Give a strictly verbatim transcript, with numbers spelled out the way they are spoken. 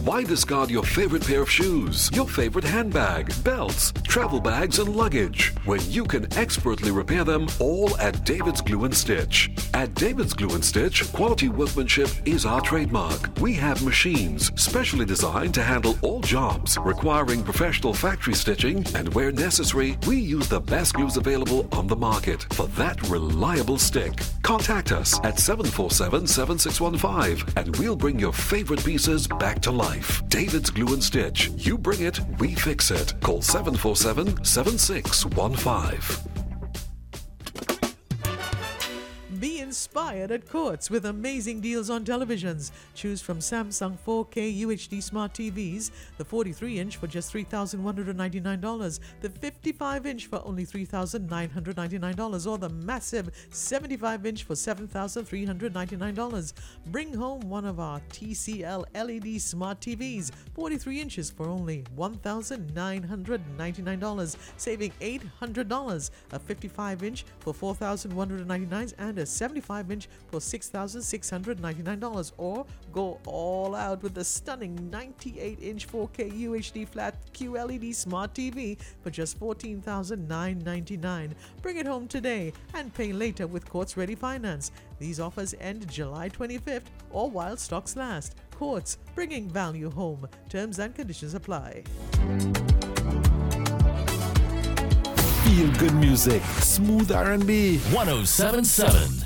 Why discard your favorite pair of shoes, your favorite handbag, belts, travel bags, and luggage when you can expertly repair them all at David's Glue and Stitch? At David's Glue and Stitch, quality workmanship is our trademark. We have machines specially designed to handle all jobs requiring professional factory stitching, and where necessary, we use the best glues available on the market for that reliable stick. Contact us at seven four seven, seven six one five and we'll bring your favorite pieces back to life. David's Glue and Stitch. You bring it, we fix it. Call seven four seven, seven six one five. Be inspired at Courts with amazing deals on televisions. Choose from Samsung four K U H D Smart T Vs, the forty-three inch for just three thousand one hundred ninety-nine dollars, the fifty-five inch for only three thousand nine hundred ninety-nine dollars, or the massive seventy-five inch for seven thousand three hundred ninety-nine dollars. Bring home one of our T C L L E D Smart T Vs, forty-three inches for only one thousand nine hundred ninety-nine dollars, saving eight hundred dollars, a fifty-five inch for four thousand one hundred ninety-nine dollars, and a seventy-five inch for six thousand six hundred ninety-nine dollars, or go all out with the stunning ninety-eight inch four K U H D flat Q L E D Smart T V for just fourteen thousand nine hundred ninety-nine dollars. Bring it home today and pay later with Courts Ready Finance. These offers end July twenty-fifth or while stocks last. Courts, bringing value home. Terms and conditions apply. Feel good music, smooth R and B. one oh seven point seven